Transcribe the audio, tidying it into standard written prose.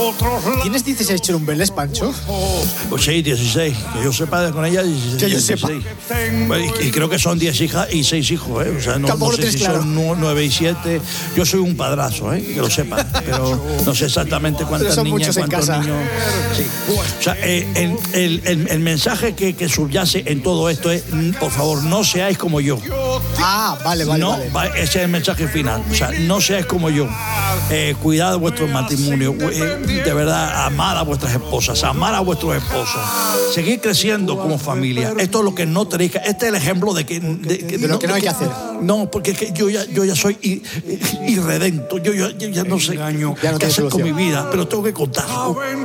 ¿Tienes 16 churumbeles, Pancho? Pues sí, 16. Que yo sepa con ella, 16. Que yo sepa. Bueno, y creo que son 10 hijas y 6 hijos, ¿eh? O sea, no sé si son 9 y 7. Yo soy un padrazo, ¿eh? Que lo sepan. Pero no sé exactamente cuántas niñas, cuántos niños. Sí. O sea, el mensaje que subyace en todo esto es, por favor, no seáis como yo. Ah, vale. Ese es el mensaje final. O sea, no seáis como yo. Cuidad de vuestro matrimonio. De verdad, amad a vuestras esposas, amad a vuestros esposos. Seguid creciendo como familia. Esto es lo que no tenéis que... Este es el ejemplo de lo que no hay que hacer. No, porque yo ya soy irredento. Yo ya no sé qué hacer con mi vida, pero tengo que contar.